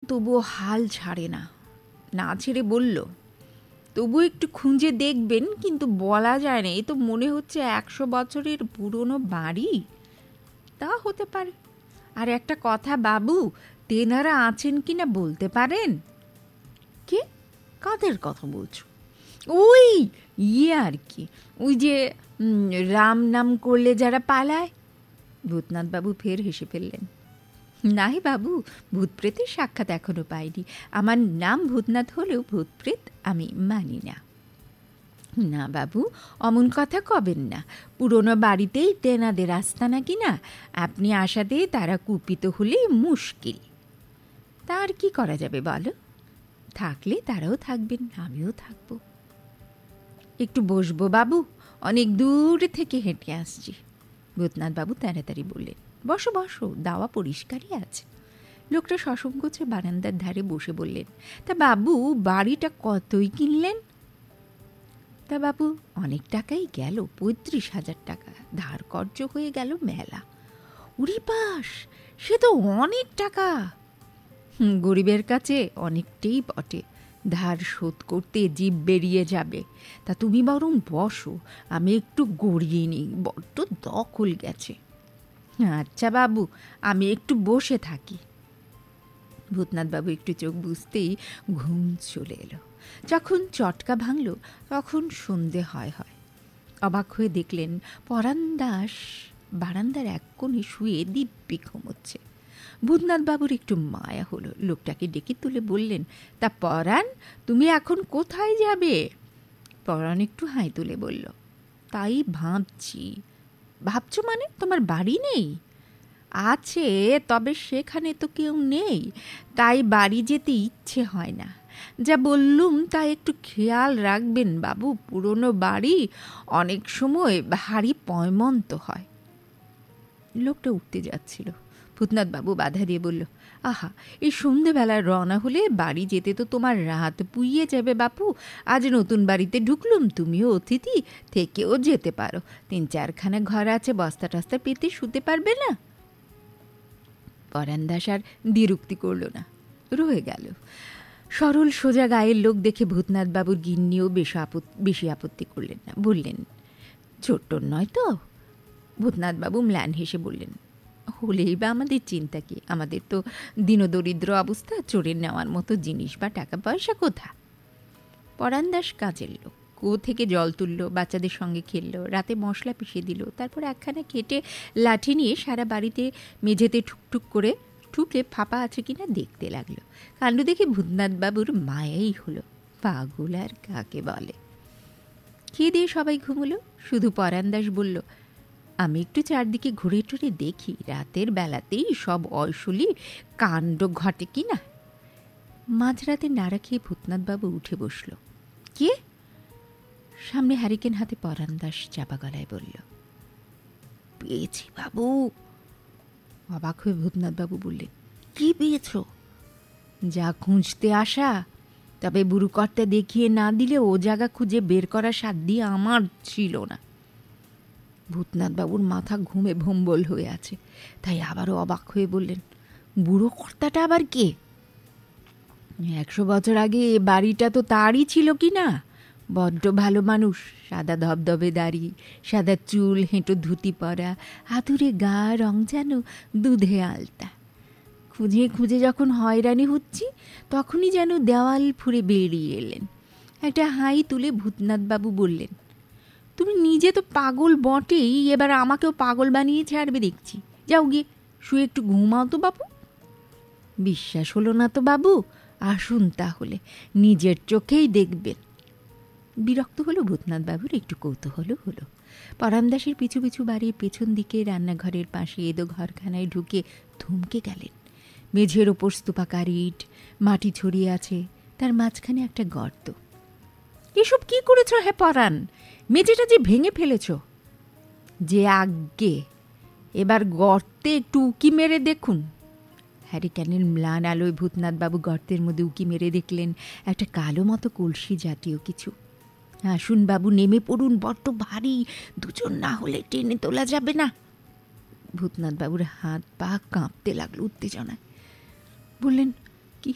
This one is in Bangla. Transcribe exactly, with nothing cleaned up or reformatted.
তবুও হাল ছাড়ে না। না ছেড়ে বলল, তবু একটু খুঁজে দেখবেন, কিন্তু বলা যায় না, এ তো মনে হচ্ছে একশো বছরের পুরনো বাড়ি। তা হতে পারে। আর একটা কথা বাবু, তেনারা আছেন কি না বলতে পারেন? কে? কাদের কথা বলছো? ওই ইয়ে আর কি, ওই যে রাম নাম করলে যারা পালায়। ভূতনাথবাবু ফের হেসে ফেললেন। নাই বাবু, ভূত প্রেতের সাক্ষাৎ এখনো পাইনি। আমার নাম ভূতনাথ হলেও ভূত প্রেত আমি মানি না। না বাবু, অমন কথা কবেন না। পুরনো বাড়িতেই তেনাদের আস্তানা কিনা, আপনি আসাতে তারা কুপিত হলে মুশকিল। তার কি করা যাবে বলো? থাকলে তারাও থাকবেন, আমিও থাকবো। একটু বসবো বাবু, অনেক দূর থেকে হেঁটে আসছি। ভূতনাথবাবু তাড়াতাড়ি বললেন, বসো বসো, দাওয়া পরিষ্কারই আছে। লোকটা সসংকোচে বারান্দার ধারে বসে বললেন, তা বাবু বাড়িটা কতই কিনলেন? তা বাবু অনেক টাকাই গেল, পঁয়ত্রিশ হাজার টাকা। ধার কর্য হয়ে গেল মেলা। উরি পাস, সে তো অনেক টাকা। গরিবের কাছে অনেকটাই বটে, ধার শোধ করতে জিভ বেরিয়ে যাবে। তা তুমি বরং বসো, আমি একটু গড়িয়ে নিই, বড্ড দখল গেছে। আচ্ছা বাবু, আমি একটু বসে থাকি। ভূতনাথবাবু একটু চোখ বুঝতেই ঘুম চলে এলো। যখন চটকা ভাঙল তখন সন্ধে হয় হয়। অবাক হয়ে দেখলেন পরাণ দাস বারান্দার এক কোণে শুয়ে দিব্যি ঘুমোচ্ছে। ভূতনাথবাবুর একটু মায়া হলো, লোকটাকে ডেকে তুলে বললেন, তা পরাণ, তুমি এখন কোথায় যাবে? পরাণ একটু হাই তুলে বলল, তাই ভাবছি। ভাবছো মানে? তোমার বাড়ি নেই? আছে, তবে সেখানে তো কেউ নেই, তাই বাড়ি যেতে ইচ্ছে হয় না। যা বললুম তা একটু খেয়াল রাখবেন বাবু, পুরনো বাড়ি অনেক সময় ভারী পয়মন্ত হয়। লোকটা উঠতে যাচ্ছিল। ভূতনাথবাবু বাধা দিয়ে বলল, আহা, এই সন্ধেবেলায় রওনা হলে বাড়ি যেতে তো তোমার রাত পুইয়ে যাবে বাপু। আজ নতুন বাড়িতে ঢুকলুম, তুমিও অতিথি, থেকেও যেতে পারো। তিন চারখানা ঘর আছে, বস্তা টস্তা পেতে শুতে পারবে না? পরাণ দাস আর দ্বিরুক্তি করল না, রয়ে গেল। সরল সোজা গায়ের লোক দেখে ভূতনাথবাবুর গিন্নিও বেশ আপত্তি বেশি আপত্তি করলেন না, বললেন, ছোট্ট নয় তো? ভূতনাথবাবু ম্লান হেসে বললেন, হলেই বা আমাদের চিন্তা কি? আমাদের তো দীনদরিদ্র অবস্থা, চোরের নেওয়ার মতো জিনিস বা টাকা পয়সা কোথা? পরাণ দাস কাজের লোক, কুয়ো থেকে জল তুললো, বাচ্চাদের সঙ্গে খেললো, রাতে মশলা পিষে দিল, তারপর একখানা কেটে লাঠি নিয়ে সারা বাড়িতে মেঝেতে ঠুকঠুক করে ঠুকে ফাঁপা আছে কিনা দেখতে লাগলো। কাণ্ড দেখে ভূতনাথবাবুর মায়াই হলো, পাগল আর কাকে বলে। খেয়ে দিয়ে সবাই ঘুমলো, শুধু পরাণ দাস বলল, আমি একটু চারদিকে ঘুরে টুরে দেখি, রাতের বেলাতেই সব অয়সলি কাণ্ড ঘটে কিনা। মাঝরাতে নাড়া খেয়ে ভূতনাথবাবু উঠে বসল। কে? সামনে হ্যারিকেন হাতে পরাণ দাস চাপা গলায় বলল, পেয়েছি বাবু। অবাক হয়ে ভূতনাথবাবু বললেন, কি পেয়েছ? যা খুঁজতে আসা, তবে বুড়ুকর্তা দেখিয়ে না দিলে ও জায়গা খুঁজে বের করার সাধ্য আমার ছিল না। ভূতনাথবাবুর মাথা ঘুমে ভম্বল হয়ে আছে, তাই আবারও অবাক হয়ে বললেন, বুড়ো কর্তাটা আবার কে? একশো বছর আগে এ বাড়িটা তো তারই ছিল কি না? বড্ড ভালো মানুষ, সাদা ধবধবে দাড়ি, সাদা চুল, হেঁটো ধুতি পরা, আতুরে গা, রং যেন দুধে আলতা। খুঁজে খুঁজে যখন হয়রানি হচ্ছি, তখনই যেন দেওয়াল ফুঁড়ে বেরিয়ে এলেন। একটা হাই তুলে ভূতনাথবাবু বললেন, তুমি নিজে তো পাগল বটেই, এবার আমাকেও পাগল বানিয়ে ছাড়বে দেখছি। যাও গিয়ে শুয়ে একটু ঘুমাও তো বাবু। বিশ্বাস হলো না তো বাবু? আসুন তাহলে, নিজের চোখেই দেখবেন। বিরক্ত হলো ভূতনাথবাবুর, একটু কৌতূহল হলো। পরাণ দাসের পিছু পিছু বাড়ির পেছন দিকে রান্নাঘরের পাশে এদো ঘরখানায় ঢুকে থমকে গেলেন। মেঝের ওপর স্তূপাকার ইট, মাটি ছড়িয়ে আছে, তার মাঝখানে একটা গর্ত। এসব কি করেছ হে পরাণ? মেঝেটা যে ভেঙে ফেলেছ। যে আজ্ঞে, এবার গর্তে একটু উকি মেরে দেখুন। হ্যারিকেনের ম্লান আলোয় ভূতনাথবাবু গর্তের মধ্যে উকি মেরে দেখলেন একটা কালো মতো কলসি জাতীয় কিছু। আসুন বাবু, নেমে পড়ুন, বড্ড ভারী, দুজন না হলে টেনে তোলা যাবে না। ভূতনাথবাবুর হাত পা কাঁপতে লাগলো উত্তেজনায়। বললেন,